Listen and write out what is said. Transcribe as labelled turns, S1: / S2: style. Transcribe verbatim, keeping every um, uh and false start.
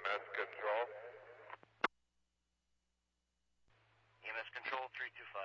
S1: S control.
S2: E M S control three two five.